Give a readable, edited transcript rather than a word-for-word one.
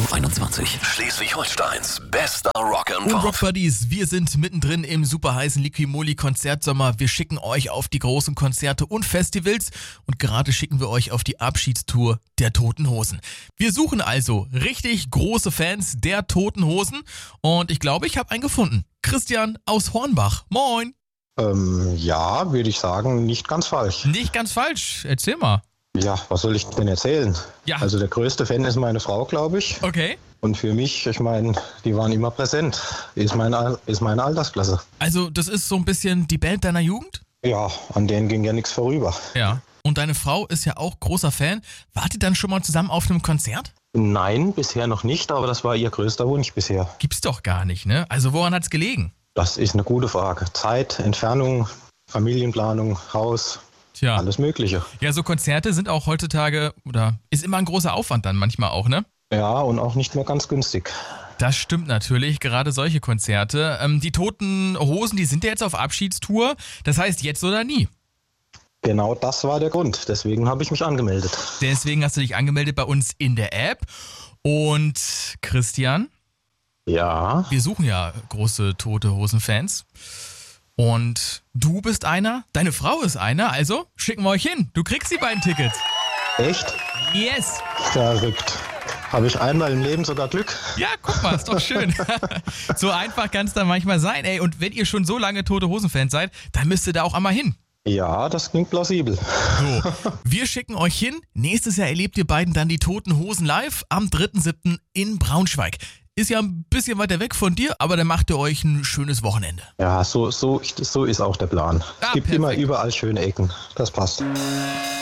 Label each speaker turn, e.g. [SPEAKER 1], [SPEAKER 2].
[SPEAKER 1] Radio 21. Schleswig-Holsteins bester Rock'n'Pop.
[SPEAKER 2] Und Rock Buddies, wir sind mittendrin im super heißen Liquimoli Konzertsommer. Wir schicken euch auf die großen Konzerte und Festivals und gerade schicken wir euch auf die Abschiedstour der Toten Hosen. Wir suchen also richtig große Fans der Toten Hosen und ich glaube, ich habe einen gefunden. Christian aus Hornbach. Moin.
[SPEAKER 3] Ja, würde ich sagen, nicht ganz falsch.
[SPEAKER 2] Nicht ganz falsch. Erzähl mal.
[SPEAKER 3] Ja, was soll ich denn erzählen?
[SPEAKER 2] Ja.
[SPEAKER 3] Also der größte Fan ist meine Frau, glaube ich.
[SPEAKER 2] Okay.
[SPEAKER 3] Und für mich, ich meine, die waren immer präsent. Ist meine Altersklasse.
[SPEAKER 2] Also das ist so ein bisschen die Band deiner Jugend?
[SPEAKER 3] Ja, an denen ging ja nichts vorüber.
[SPEAKER 2] Ja. Und deine Frau ist ja auch großer Fan. Wart ihr dann schon mal zusammen auf einem Konzert?
[SPEAKER 3] Nein, bisher noch nicht, aber das war ihr größter Wunsch bisher.
[SPEAKER 2] Gibt's doch gar nicht, ne? Also woran hat's gelegen?
[SPEAKER 3] Das ist eine gute Frage. Zeit, Entfernung, Familienplanung, Haus,
[SPEAKER 2] Tja.
[SPEAKER 3] alles Mögliche.
[SPEAKER 2] Ja, so Konzerte sind auch heutzutage, oder ist immer ein großer Aufwand dann manchmal auch, ne?
[SPEAKER 3] Ja, und auch nicht mehr ganz günstig.
[SPEAKER 2] Das stimmt natürlich, gerade solche Konzerte. Die Toten Hosen, die sind ja jetzt auf Abschiedstour. Das heißt jetzt oder nie.
[SPEAKER 3] Genau das war der Grund. Deswegen habe ich mich angemeldet.
[SPEAKER 2] Deswegen hast du dich angemeldet bei uns in der App. Und Christian,
[SPEAKER 3] Ja,
[SPEAKER 2] wir suchen ja große Tote Hosen-Fans. Und du bist einer, deine Frau ist einer, also schicken wir euch hin. Du kriegst die beiden Tickets.
[SPEAKER 3] echt?
[SPEAKER 2] Yes!
[SPEAKER 3] Verrückt. Habe ich einmal im Leben sogar Glück?
[SPEAKER 2] Ja, guck mal, ist doch schön. So einfach kann es dann manchmal sein, ey. Und wenn ihr schon so lange Tote Hosen-Fans seid, dann müsst ihr da auch einmal hin.
[SPEAKER 3] Ja, das klingt plausibel.
[SPEAKER 2] So, wir schicken euch hin. Nächstes Jahr erlebt ihr beiden dann die Toten Hosen live am 3.7. in Braunschweig. Ist ja ein bisschen weiter weg von dir, aber dann macht ihr euch ein schönes Wochenende.
[SPEAKER 3] Ja, so ist auch der Plan. Es gibt
[SPEAKER 2] perfekt.
[SPEAKER 3] immer überall schöne Ecken. Das passt.